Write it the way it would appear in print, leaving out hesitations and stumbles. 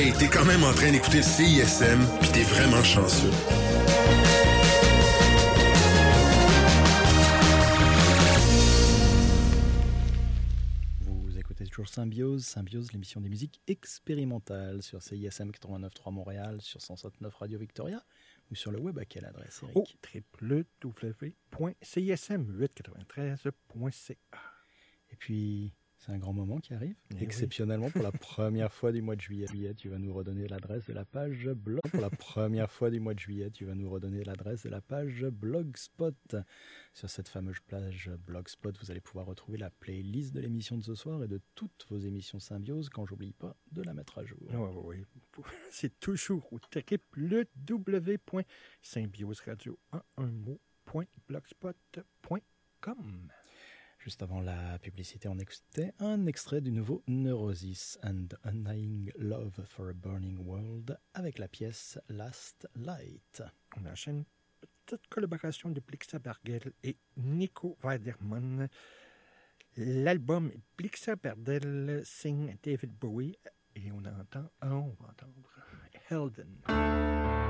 Hey, t'es quand même en train d'écouter le CISM, pis t'es vraiment chanceux. Vous écoutez toujours Symbiose, l'émission des musiques expérimentales sur CISM 89.3 Montréal, sur 107.9 Radio Victoria ou sur le web à quelle adresse, Eric? Au www.cism893.ca. Et puis, c'est un grand moment qui arrive. Exceptionnellement, pour la première fois du mois de juillet, tu vas nous redonner l'adresse de la page blog. Pour la première fois du mois de juillet, tu vas nous redonner l'adresse de la page Blogspot. Sur cette fameuse page Blogspot, vous allez pouvoir retrouver la playlist de l'émission de ce soir et de toutes vos émissions Symbiose, quand j'oublie pas de la mettre à jour. Oui. C'est toujours au www.symbioseradio en un mot.blogspot.com. Juste avant la publicité, on écoutait un extrait du nouveau Neurosis and Undying Love for a Burning World avec la pièce Last Light. On enchaîne une petite collaboration de Blixa Bardel et Nico Weiderman. L'album Blixa Bardel signe David Bowie et on va entendre Helden.